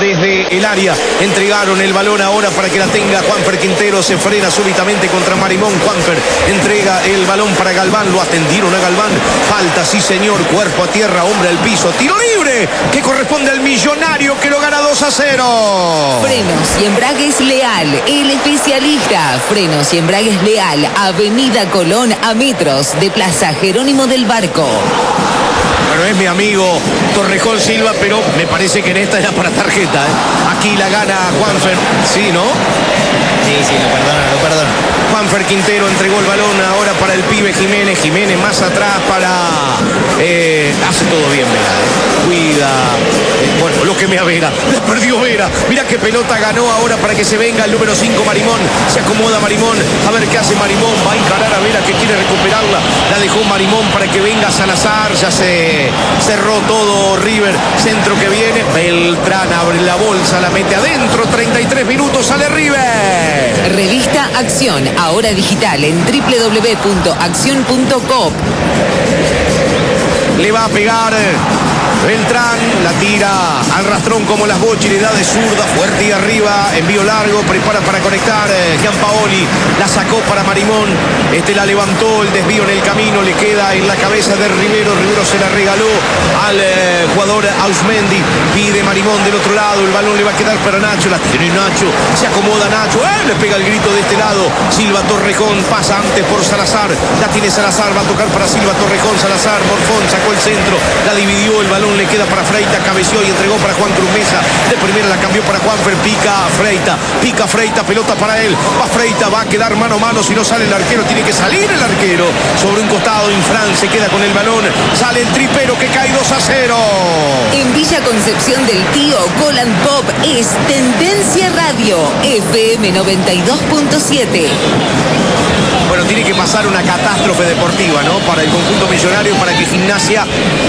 desde el área. Entregaron el balón ahora para que la tenga Juanfer Quintero. Se frena súbitamente contra Marimón. Juanfer entrega el balón para Galván. Lo atendieron a Galván. Falta, sí señor. Cuerpo a tierra, hombre al piso. Tiro libre que corresponde al Millonario, que lo gana 2-0. Frenos y embragues Leal, el especialista. Frenos y embragues Leal, Avenida Colón, a metros de Plaza Jerónimo del Barco. Bueno, es mi amigo Torrejón Silva, pero me parece que en esta era para tarjeta, ¿eh? Aquí la gana Juanfer, ¿sí, no? Sí, lo perdono. Juanfer Quintero entregó el balón ahora para el pibe Jiménez. Jiménez más atrás para... hace todo bien, Vera. Cuida. Bueno, lo que me Vera. La perdió Vera. Mira qué pelota ganó ahora para que se venga el número 5 Marimón. Se acomoda Marimón. A ver qué hace Marimón. Va a encarar a Vera que quiere recuperarla. La dejó Marimón para que venga Salazar. Ya se cerró todo River. Centro que viene. Beltrán abre la bolsa. La mete adentro. 33 minutos. Sale River. Revista Acción, ahora digital en www.accion.coop. Le va a pegar Beltrán, la tira al rastrón como las Bochi, le da de zurda, fuerte y arriba, envío largo, prepara para conectar Gianpaoli, la sacó para Marimón, la levantó, el desvío en el camino, le queda en la cabeza de Rivero se la regaló al jugador Ausmendi, pide Marimón del otro lado, el balón le va a quedar para Nacho, la tiene Nacho, se acomoda Nacho, le pega el grito de este lado, Silva Torrejón, pasa antes por Salazar, la tiene Salazar, va a tocar para Silva Torrejón, Salazar, Morfón, sacó el centro, la dividió, el balón le queda para Freita, cabeció y entregó para Juan Cruz Mesa, de primera la cambió para Juanfer, pica Freita, pelota para él, va Freita, va a quedar mano a mano, si no sale el arquero, tiene que salir el arquero, sobre un costado, Infran se queda con el balón, sale el tripero que cae 2-0. En Villa Concepción del Tío, Golan Pop es Tendencia Radio, FM 92.7. Bueno, tiene que pasar una catástrofe deportiva, ¿no? Para el conjunto millonario, para que Gimnasia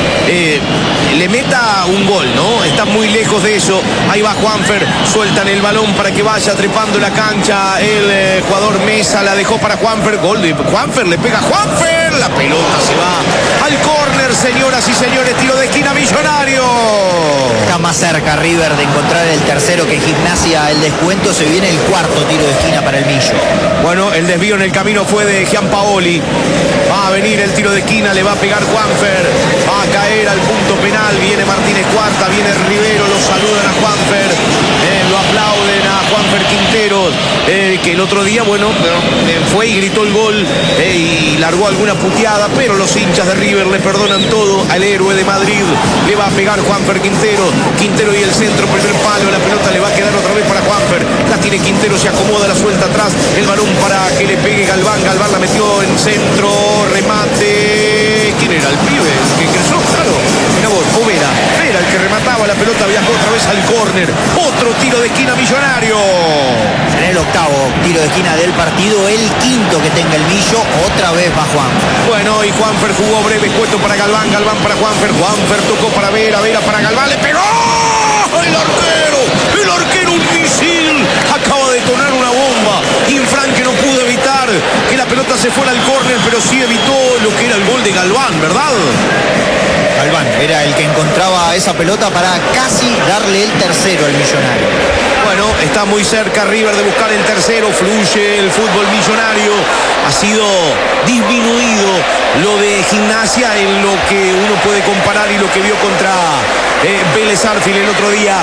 le meta un gol, ¿no? Está muy lejos de eso. Ahí va Juanfer, sueltan el balón para que vaya trepando la cancha. El jugador Mesa la dejó para Juanfer. Gol de Juanfer, le pega Juanfer. La pelota se va al córner, señoras y señores. Tiro de esquina Millonario. Está más cerca River de encontrar el tercero que Gimnasia. El descuento, se viene el cuarto tiro de esquina para el Millo. Bueno, el desvío en el camino fue de Gianpaoli. Va a venir el tiro de esquina, le va a pegar Juanfer. Va a caer al punto penal. Viene Martínez Cuarta, viene Rivero, lo saludan a Juanfer. Lo aplauden a Juanfer Quintero, que el otro día, bueno, fue y gritó el gol y largó alguna puteada, pero los hinchas de River le perdonan todo al héroe de Madrid. Le va a pegar Juanfer Quintero y el centro, primer palo, la pelota le va a quedar otra vez para Juanfer. La tiene Quintero, se acomoda, la suelta atrás, el balón para que le pegue Galván la metió en centro, remate. ¿Quién era? El pibe que ingresó, claro. Mira vos, Vera el que remataba, la pelota viajó otra vez al córner. Otro tiro de esquina Millonario. En el octavo tiro de esquina del partido, el quinto que tenga el Millo, otra vez va Juan. Bueno, y Juanfer jugó breve, cuesto para Galván para Juanfer tocó para Vera para Galván, le pegó. El arquero, un misil, acaba de detonar una bomba. Infran que no pudo evitar que la pelota se fuera al córner, pero sí evitó lo que era el gol de Galván, ¿verdad? Galván era el que encontraba esa pelota para casi darle el tercero al Millonario. Bueno, está muy cerca River de buscar el tercero, fluye el fútbol Millonario, ha sido disminuido lo de Gimnasia en lo que uno puede comparar y lo que vio contra Vélez Arfield el otro día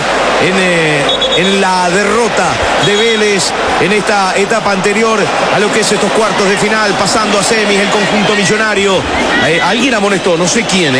en la derrota de Vélez en esta etapa anterior a lo que es estos cuartos de final, pasando a semis el conjunto Millonario. Alguien amonestó, no sé quién,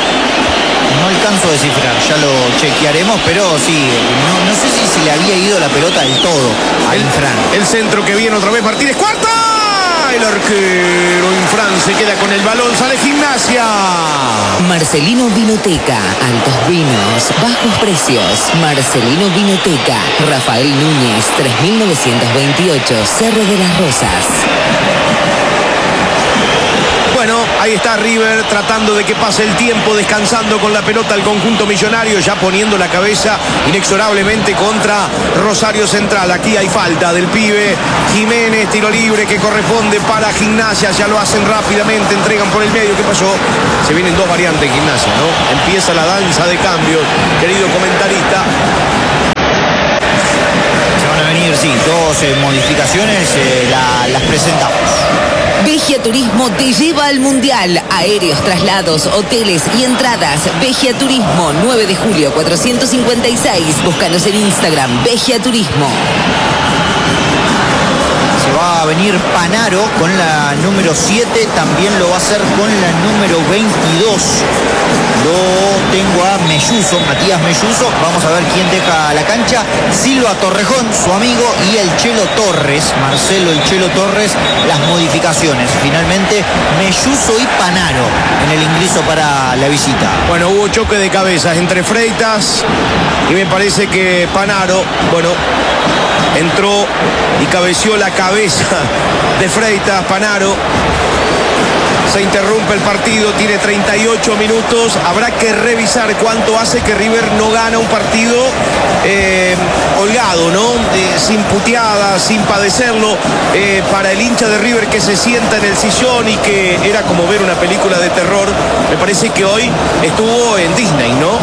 No alcanzo a descifrar, ya lo chequearemos, pero sí, no sé si se le había ido la pelota del todo a Infran. El centro que viene otra vez Martínez Cuarta. El arquero Infran se queda con el balón, sale Gimnasia. Marcelino Vinoteca, altos vinos, bajos precios. Marcelino Vinoteca, Rafael Núñez, 3928, Cerro de las Rosas. Bueno, ahí está River tratando de que pase el tiempo, descansando con la pelota el conjunto Millonario, ya poniendo la cabeza inexorablemente contra Rosario Central. Aquí hay falta del pibe Jiménez, tiro libre que corresponde para Gimnasia, ya lo hacen rápidamente, entregan por el medio. ¿Qué pasó? Se vienen dos variantes en Gimnasia, ¿no? Empieza la danza de cambios, querido comentarista. Sí, dos modificaciones las presentamos. Vegia Turismo te lleva al Mundial. Aéreos, traslados, hoteles y entradas. Vegia Turismo, 9 de julio 456. Búscanos en Instagram, Vegia Turismo. Se va a venir Panaro con la número 7, también lo va a hacer con la número 22. Lo tengo a Melluso, Matías Melluso. Vamos a ver quién deja la cancha. Silva Torrejón, su amigo, y el Chelo Torres, Marcelo el Chelo Torres, las modificaciones. Finalmente, Melluso y Panaro en el ingreso para la visita. Bueno, hubo choque de cabezas entre Freitas y me parece que Panaro, bueno, entró y cabeció la cabeza de Freitas. Panaro. Se interrumpe el partido, tiene 38 minutos. Habrá que revisar cuánto hace que River no gana un partido holgado, ¿no? Sin puteada, sin padecerlo. Para el hincha de River que se sienta en el sillón y que era como ver una película de terror, me parece que hoy estuvo en Disney, ¿no?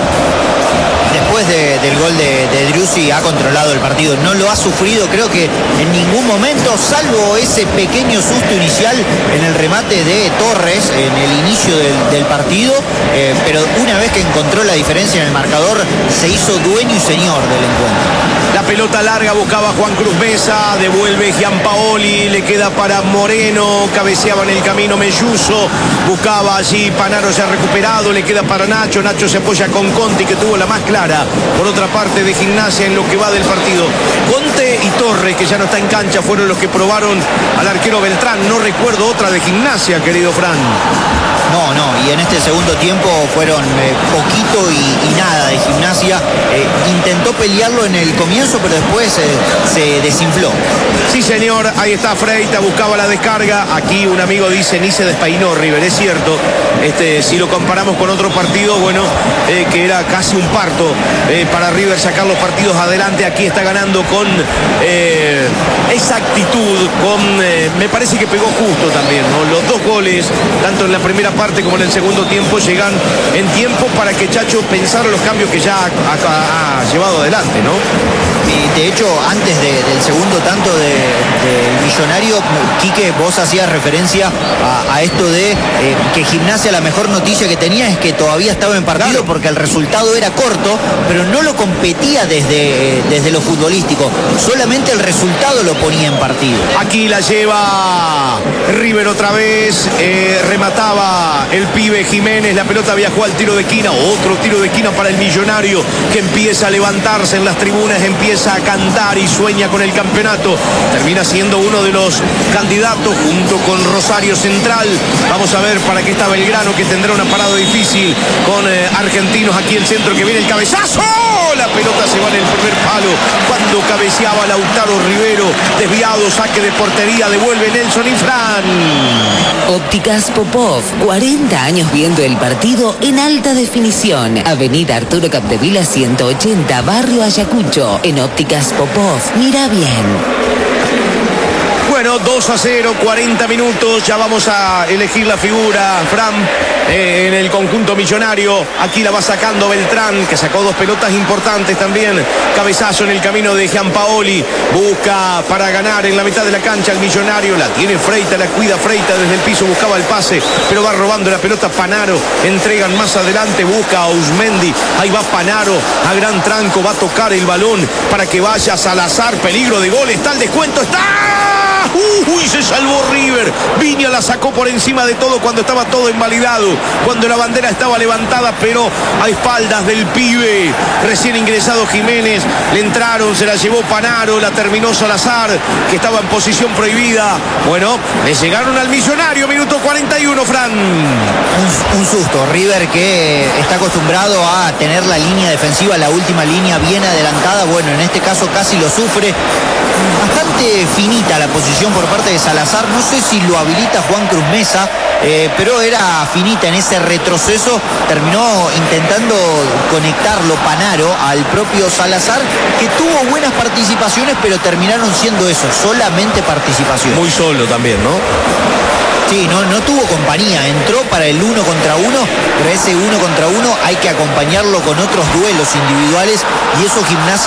Después del gol de Driussi ha controlado el partido, no lo ha sufrido creo que en ningún momento, salvo ese pequeño susto inicial en el remate de Torres en el inicio del partido, pero una vez que encontró la diferencia en el marcador se hizo dueño y señor del encuentro. La pelota larga buscaba Juan Cruz Mesa, devuelve Gianpaoli, le queda para Moreno, cabeceaba en el camino Melluso, buscaba allí, Panaro se ha recuperado, le queda para Nacho, Nacho se apoya con Conti que tuvo la más clara, por otra parte de Gimnasia en lo que va del partido. Conte y Torres, que ya no está en cancha, fueron los que probaron al arquero Beltrán, no recuerdo otra de Gimnasia, querido Fran. No, y en este segundo tiempo fueron poquito y nada de Gimnasia. Intentó pelearlo en el comienzo, pero después se desinfló. Sí, señor, ahí está Freitas, buscaba la descarga. Aquí un amigo dice, ni se despeinó River, es cierto. Si lo comparamos con otro partido, bueno, que era casi un parto para River sacar los partidos adelante. Aquí está ganando con esa actitud, me parece que pegó justo también, ¿no? Los dos goles, tanto en la primera parte como en el segundo tiempo, llegan en tiempo para que Chacho pensara los cambios que ya ha llevado adelante, ¿no? Y de hecho, antes del segundo tanto del Millonario, Quique, vos hacías referencia a esto de que Gimnasia, la mejor noticia que tenía es que todavía estaba en partido, claro, porque el resultado era corto, pero no lo competía desde lo futbolístico, solamente el resultado lo ponía en partido. Aquí la lleva River otra vez, remataba el pibe Jiménez, la pelota viajó al tiro de esquina, otro tiro de esquina para el Millonario, que empieza a levantarse en las tribunas, empieza a cantar y sueña con el campeonato, termina siendo uno de los candidatos junto con Rosario Central. Vamos a ver para qué está Belgrano, que tendrá una parada difícil con Argentinos. Aquí el centro, que viene el cabezazo, la pelota se va en el primer palo cuando cabeceaba Lautaro Rivero, desviado, saque de portería, devuelve Nelson y Fran. Ópticas Popov, 40 años viendo el partido en alta definición. Avenida Arturo Capdevila 180, Barrio Ayacucho. En Ópticas Popov, mira bien. Bueno, 2-0, 40 minutos, ya vamos a elegir la figura, Fran, en el conjunto millonario. Aquí la va sacando Beltrán, que sacó dos pelotas importantes también. Cabezazo en el camino de Gianpaoli, busca para ganar en la mitad de la cancha el millonario, la tiene Freitas, la cuida Freitas desde el piso, buscaba el pase, pero va robando la pelota Panaro, entregan más adelante, busca a Usmendi, ahí va Panaro, a gran tranco, va a tocar el balón para que vaya Salazar, peligro de gol, está el descuento, está... Uy, se salvó River. Viña la sacó por encima de todo cuando estaba todo invalidado, cuando la bandera estaba levantada, pero a espaldas del pibe recién ingresado Jiménez. Le entraron, se la llevó Panaro, la terminó Salazar, que estaba en posición prohibida. Bueno, le llegaron al millonario, minuto 41, Fran. Un susto. River, que está acostumbrado a tener la línea defensiva, la última línea bien adelantada, bueno, en este caso casi lo sufre. Bastante finita la posición por parte de Salazar, no sé si lo habilita Juan Cruz Mesa, pero era finita en ese retroceso. Terminó intentando conectarlo Panaro al propio Salazar, que tuvo buenas participaciones, pero terminaron siendo eso, solamente participación. Muy solo también, ¿no? Sí, no tuvo compañía, entró para el 1 contra 1, pero ese 1 contra 1 hay que acompañarlo con otros duelos individuales, y eso Gimnasia en ningún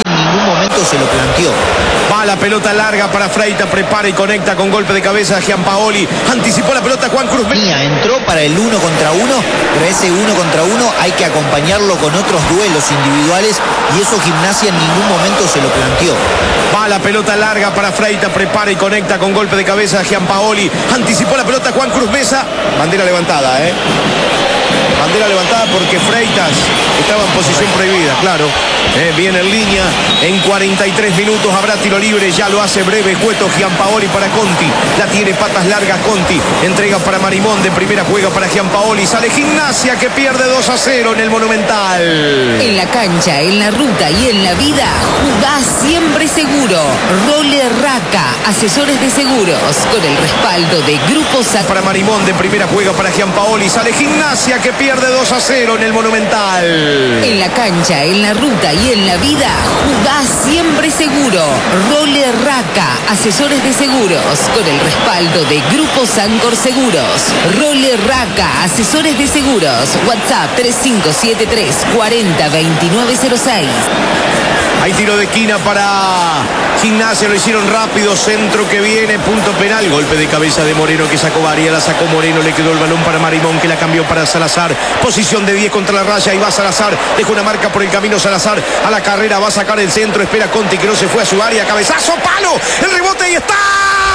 ningún momento se lo planteó. Va la pelota larga para Freitas, prepara y conecta con golpe de cabeza a Giampaoli. Anticipó la pelota Juan Cruz. Entró para el 1 contra 1, pero ese 1 contra 1 hay que acompañarlo con otros duelos individuales y eso Gimnasia en ningún momento se lo planteó. Va la pelota larga para Freitas, prepara y conecta con golpe de cabeza a Giampaoli. Anticipó la pelota Juan Cruz Mesa. Bandera levantada, Bandera levantada porque Freitas estaba en posición prohibida, claro. Viene en línea. En 43 minutos habrá tiro libre. Ya lo hace breve, escueto Giampaoli para Conti. La tiene patas largas Conti. Entrega para Marimón. De primera juega para Giampaoli. Sale Gimnasia que pierde 2-0 en el Monumental. En la cancha, en la ruta y en la vida, jugás siempre seguro. Roller Raca, asesores de seguros. Con el respaldo de Grupo San... Para Marimón. De primera juega para Giampaoli. Sale Gimnasia que pierde 2-0 en el Monumental. En la cancha, en la ruta y en la vida, jugás siempre seguro. Roller Raca, asesores de seguros. Con el respaldo de Grupo Sancor Seguros. Roller Raca, asesores de seguros. WhatsApp 3573 40 2906. Hay tiro de esquina para Gimnasia, lo hicieron rápido, centro que viene, punto penal, golpe de cabeza de Moreno que sacó Varia, la sacó Moreno, le quedó el balón para Marimón que la cambió para Salazar, posición de 10 contra la raya y va Salazar, deja una marca por el camino Salazar, a la carrera va a sacar el centro, espera Conti que no se fue a su área, cabezazo, palo, el rebote y está,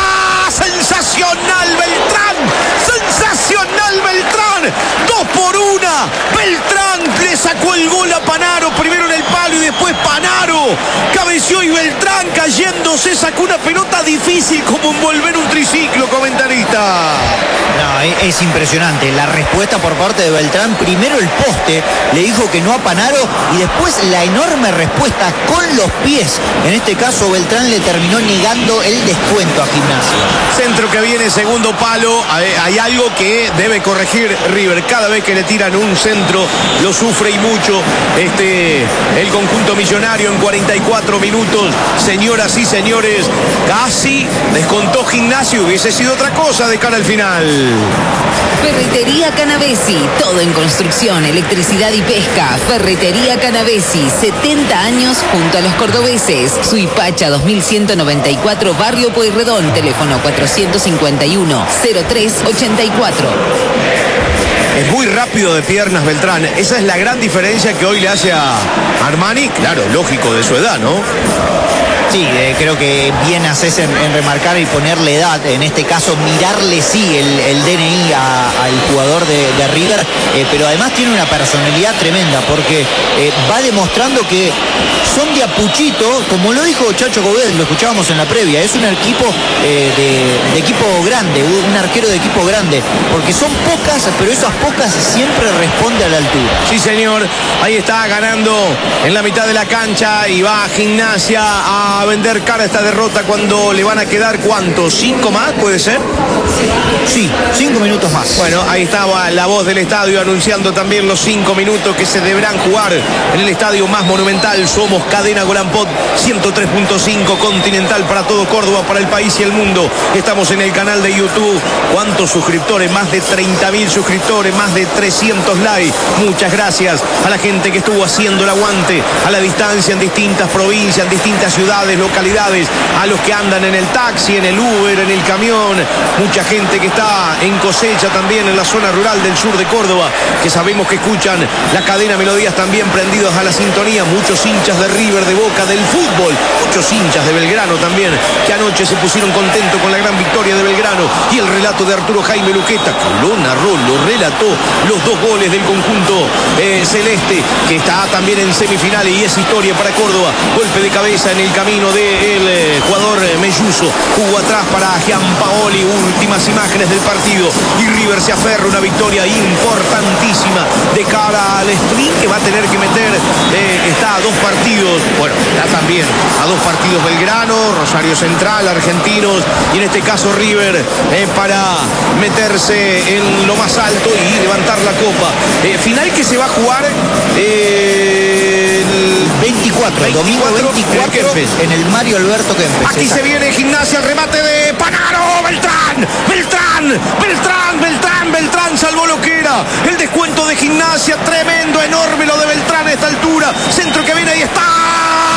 sensacional Beltrán, sensacional Beltrán, 2-1, Beltrán le sacó el gol a Panaro, primero en el palo y después Panaro cabeció y Beltrán cayéndose sacó una pelota difícil como envolver un triciclo, comentarista. No, es impresionante la respuesta por parte de Beltrán, primero el poste, le dijo que no a Panaro y después la enorme respuesta con los pies, en este caso Beltrán le terminó negando el descuento a Gimnasia. Centro que viene, segundo palo, hay algo que debe corregir River, cada vez que le tiran un centro lo sufre y mucho el conjunto millonario en 44 minutos, señoras y señores, casi descontó Gimnasia, hubiese sido otra cosa de cara al final. Ferretería Canavesi, todo en construcción, electricidad y pesca. Ferretería Canavesi, 70 años junto a los cordobeses. Suipacha 2194, Barrio Pueyrredón, teléfono 451-0384. Es muy rápido de piernas Beltrán, esa es la gran diferencia que hoy le hace a Armani, claro, lógico de su edad, ¿no? Sí, creo que bien haces en remarcar y ponerle edad, en este caso mirarle sí el DNI al jugador de River, pero además tiene una personalidad tremenda porque va demostrando que son de apuchito, como lo dijo Chacho Godet, lo escuchábamos en la previa, es un equipo de equipo grande, un arquero de equipo grande, porque son pocas, pero esas pocas siempre responde a la altura. Sí señor, ahí está ganando en la mitad de la cancha y va a Gimnasia a vender cara esta derrota cuando le van a quedar ¿cuántos? ¿5 más puede ser? Sí, 5 minutos más. Bueno, ahí estaba la voz del estadio anunciando también los 5 minutos que se deberán jugar en el estadio más monumental. Somos Cadena Golampot 103.5 Continental para todo Córdoba, para el país y el mundo. Estamos en el canal de YouTube. ¿Cuántos suscriptores? Más de 30.000 suscriptores, más de 300 likes. Muchas gracias a la gente que estuvo haciendo el aguante a la distancia en distintas provincias, en distintas ciudades, localidades, a los que andan en el taxi, en el Uber, en el camión, mucha gente que está en cosecha también en la zona rural del sur de Córdoba, que sabemos que escuchan la cadena Melodías también prendidos a la sintonía, muchos hinchas de River, de Boca, del fútbol, muchos hinchas de Belgrano también, que anoche se pusieron contentos con la gran victoria de Belgrano y el relato de Arturo Jaime Luqueta, que lo narró, lo relató, los 2 goles del conjunto celeste, que está también en semifinales y es historia para Córdoba, golpe de cabeza en el camino del jugador Melluso, jugó atrás para Giampaoli, últimas imágenes del partido y River se aferra una victoria importantísima de cara al sprint que va a tener que meter, está a 2 partidos, bueno, está también a 2 partidos Belgrano, Rosario Central, Argentinos y en este caso River para meterse en lo más alto y levantar la copa. Final que se va a jugar el 24, domingo 24 en el Mario Alberto Kempes. Aquí exacto. Se viene Gimnasia, el remate de Panaro, Beltrán salvó lo que era el descuento de Gimnasia, tremendo, enorme lo de Beltrán a esta altura, centro que viene, ahí está